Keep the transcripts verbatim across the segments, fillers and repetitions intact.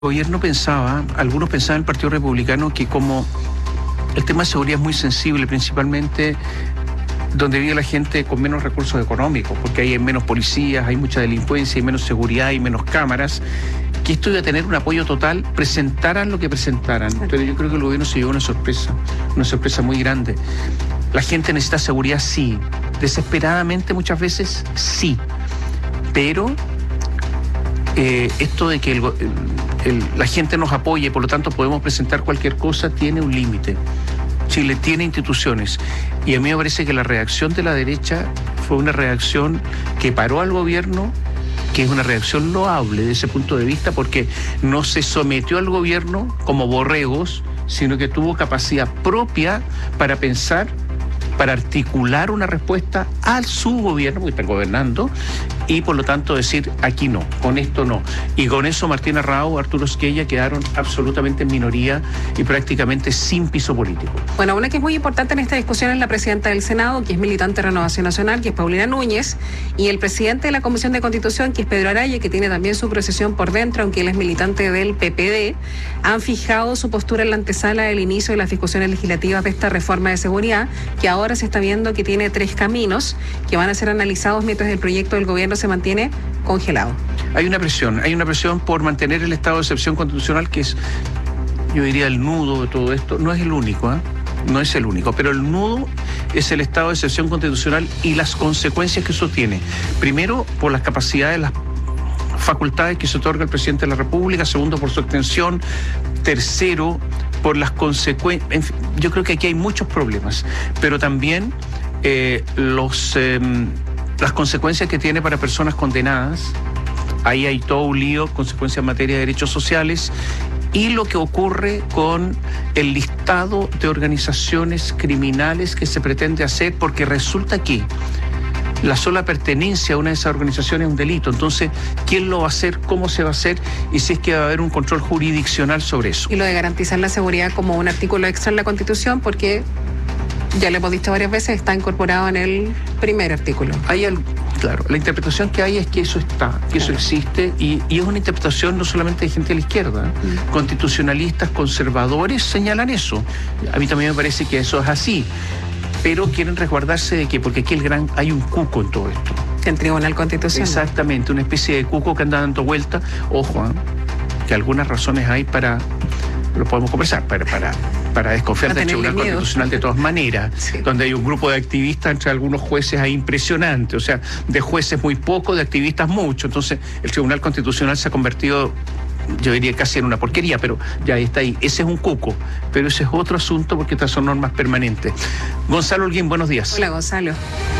El gobierno pensaba, algunos pensaban en el Partido Republicano que como el tema de seguridad es muy sensible, principalmente donde vive la gente con menos recursos económicos, porque hay menos policías, hay mucha delincuencia, hay menos seguridad, hay menos cámaras, que esto iba a tener un apoyo total, presentaran lo que presentaran. Pero yo creo que el gobierno se llevó una sorpresa, una sorpresa muy grande. La gente necesita seguridad, sí. Desesperadamente muchas veces, sí. Pero eh, esto de que el, el, el, la gente nos apoye y por lo tanto podemos presentar cualquier cosa tiene un límite. Chile tiene instituciones y a mí me parece que la reacción de la derecha fue una reacción que paró al gobierno, que es una reacción loable desde ese punto de vista, porque no se sometió al gobierno como borregos, sino que tuvo capacidad propia para pensar, para articular una respuesta a su gobierno, porque están gobernando, y por lo tanto decir, aquí no, con esto no. Y con eso Martina Rao, Arturo Esquella quedaron absolutamente en minoría y prácticamente sin piso político. Bueno, una que es muy importante en esta discusión es la presidenta del Senado, que es militante de Renovación Nacional, que es Paulina Núñez, y el presidente de la Comisión de Constitución, que es Pedro Araya, que tiene también su procesión por dentro, aunque él es militante del P P D, han fijado su postura en la antesala del inicio de las discusiones legislativas de esta reforma de seguridad, que ahora se está viendo que tiene tres caminos que van a ser analizados mientras el proyecto del gobierno se mantiene congelado. Hay una presión, hay una presión por mantener el estado de excepción constitucional, que es, yo diría, el nudo de todo esto. No es el único, ¿eh? No es el único, pero el nudo es el estado de excepción constitucional y las consecuencias que eso tiene. Primero, por las capacidades, las facultades que se otorga el presidente de la República. Segundo, por su extensión. Tercero, por las consecuencias. Yo creo que aquí hay muchos problemas, pero también eh, los, eh, las consecuencias que tiene para personas condenadas. Ahí hay todo un lío, consecuencias en materia de derechos sociales, y lo que ocurre con el listado de organizaciones criminales que se pretende hacer, porque resulta que la sola pertenencia a una de esas organizaciones es un delito. Entonces, ¿quién lo va a hacer? ¿Cómo se va a hacer? Y si es que va a haber un control jurisdiccional sobre eso. Y lo de garantizar la seguridad como un artículo extra en la Constitución, porque ya lo hemos dicho varias veces, está incorporado en el primer artículo. Hay algo, claro, la interpretación que hay es que eso está, que eso existe, y, y es una interpretación no solamente de gente de la izquierda. Mm. Constitucionalistas, conservadores señalan eso. A mí también me parece que eso es así. Pero quieren resguardarse de que, porque aquí el gran, hay un cuco en todo esto. El Tribunal Constitucional. Exactamente, una especie de cuco que anda dando vuelta. Ojo, ¿eh? Que algunas razones hay para, lo podemos conversar, para, para, para desconfiar no del Tribunal miedo. Constitucional de todas maneras, sí. Donde hay un grupo de activistas entre algunos jueces ahí impresionante, o sea, de jueces muy poco, de activistas mucho. Entonces, el Tribunal Constitucional se ha convertido, yo diría, casi en una porquería, pero ya está ahí. Ese es un cuco, pero ese es otro asunto porque estas son normas permanentes. Gonzalo Holguín, buenos días. Hola, Gonzalo.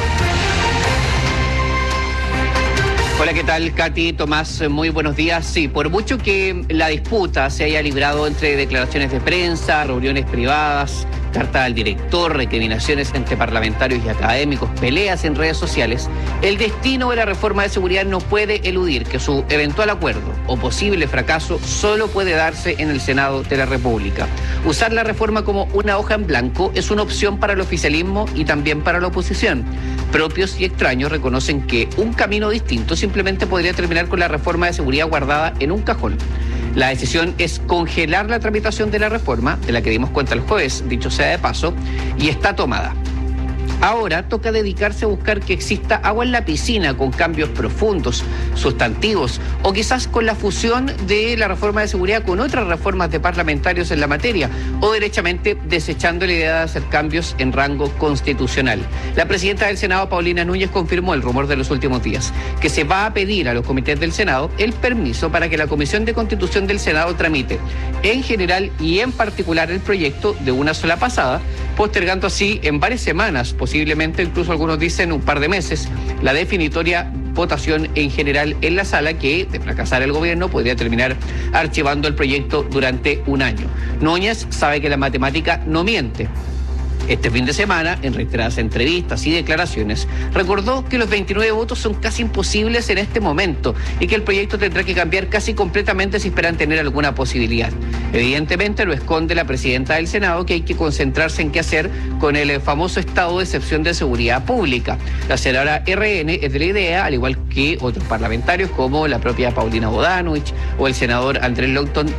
Hola, ¿qué tal, Katy? Tomás, muy buenos días. Sí, por mucho que la disputa se haya librado entre declaraciones de prensa, reuniones privadas, carta al director, recriminaciones entre parlamentarios y académicos, peleas en redes sociales, el destino de la reforma de seguridad no puede eludir que su eventual acuerdo o posible fracaso solo puede darse en el Senado de la República. Usar la reforma como una hoja en blanco es una opción para el oficialismo y también para la oposición. Propios y extraños reconocen que un camino distinto simplemente podría terminar con la reforma de seguridad guardada en un cajón. La decisión es congelar la tramitación de la reforma, de la que dimos cuenta el jueves, dicho sea de paso, y está tomada. Ahora toca dedicarse a buscar que exista agua en la piscina con cambios profundos, sustantivos, o quizás con la fusión de la reforma de seguridad con otras reformas de parlamentarios en la materia, o derechamente desechando la idea de hacer cambios en rango constitucional. La presidenta del Senado, Paulina Núñez, confirmó el rumor de los últimos días, que se va a pedir a los comités del Senado el permiso para que la Comisión de Constitución del Senado tramite, en general y en particular, el proyecto de una sola pasada, postergando así en varias semanas, posiblemente incluso algunos dicen un par de meses, la definitoria votación en general en la sala, que, de fracasar el gobierno, podría terminar archivando el proyecto durante un año. Núñez sabe que la matemática no miente. Este fin de semana, en reiteradas entrevistas y declaraciones, recordó que los veintinueve votos son casi imposibles en este momento y que el proyecto tendrá que cambiar casi completamente si esperan tener alguna posibilidad. Evidentemente lo esconde la presidenta del Senado, que hay que concentrarse en qué hacer con el famoso estado de excepción de seguridad pública. La senadora R N es de la idea, al igual que otros parlamentarios como la propia Paulina Bodanovich o el senador Andrés Longton,